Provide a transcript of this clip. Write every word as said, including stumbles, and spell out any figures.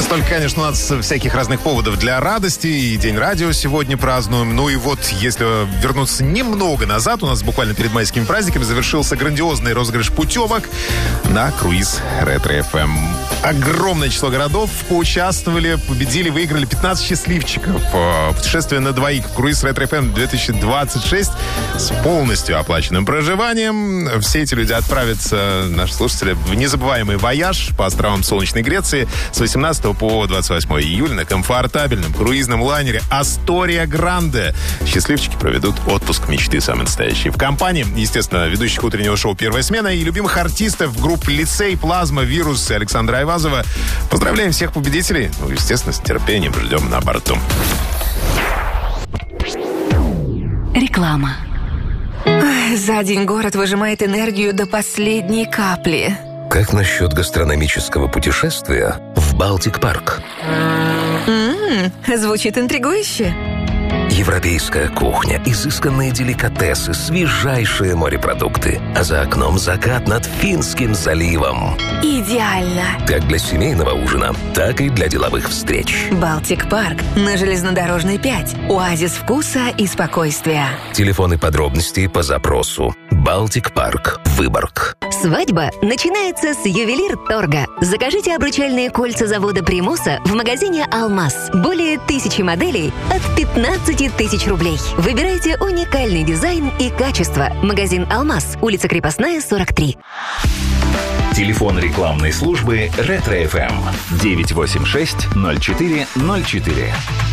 Столько, конечно, у нас всяких разных поводов для радости. И День радио сегодня празднуем. Ну и вот, если вернуться немного назад, у нас буквально перед майскими праздниками завершился грандиозный розыгрыш путевок на круиз Ретро-эф эм. Огромное число городов поучаствовали, победили, выиграли пятнадцать счастливчиков. Путешествие на двоих в круиз Ретро-эф эм две тысячи двадцать шесть с полностью оплаченным проживанием. Все эти люди отправятся, наши слушатели, в незабываемый вояж по островам Солнечной Греции с восемнадцатого по двадцать восьмое июля на комфортабельном круизном лайнере «Астория Гранде». Счастливчики проведут отпуск мечты самый настоящий. В компании, естественно, ведущих утреннего шоу «Первая смена» и любимых артистов групп «Лицей», «Плазма», «Вирус» и Александра Айвазова. Поздравляем всех победителей. Ну, естественно, с терпением ждем на борту. Реклама. За день город выжимает энергию до последней капли. Как насчет гастрономического путешествия в Балтик-парк? М-м, звучит интригующе. Европейская кухня, изысканные деликатесы, свежайшие морепродукты. А за окном закат над Финским заливом. Идеально. Как для семейного ужина, так и для деловых встреч. Балтик-парк на Железнодорожной пять. Оазис вкуса и спокойствия. Телефоны и подробности по запросу. Балтик-парк, Выборг. Свадьба начинается с ювелир-торга. Закажите обручальные кольца завода «Примуса» в магазине «Алмаз». Более тысячи моделей от пятнадцати тысяч рублей. Выбирайте уникальный дизайн и качество. Магазин «Алмаз», улица Крепостная, сорок три. Телефон рекламной службы «Ретро-эф эм» девять восемь шесть ноль четыре ноль четыре.